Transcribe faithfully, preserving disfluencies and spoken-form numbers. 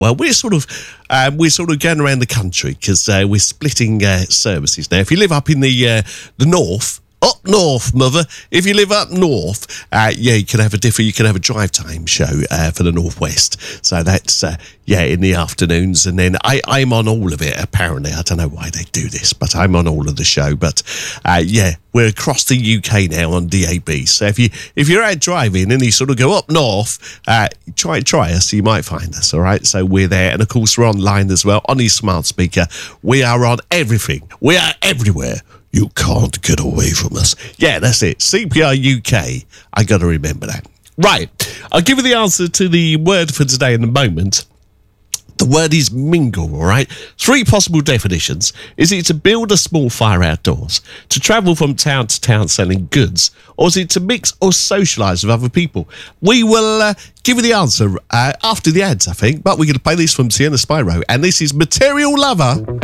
Well, we're sort of um, we're sort of going around the country because uh, we're splitting uh, services now. If you live up in the uh, the north. Up north, mother. If you live up north, uh, yeah, you can have a different, you can have a drive time show uh, for the northwest. So that's uh, yeah, in the afternoons, and then I, I'm on all of it. Apparently, I don't know why they do this, but I'm on all of the show. But uh, yeah, we're across the U K now on D A B. So if you if you're out driving and you sort of go up north, uh, try try us. You might find us. All right. So we're there, and of course we're online as well on your smart speaker. We are on everything. We are everywhere. You can't get away from us. Yeah, that's it. C P R U K. I got to remember that. Right. I'll give you the answer to the word for today in a moment. The word is mingle, all right? Three possible definitions. Is it to build a small fire outdoors, to travel from town to town selling goods, or is it to mix or socialise with other people? We will uh, give you the answer uh, after the ads, I think, but we're going to play this from Sienna Spyro, and this is Material Lover.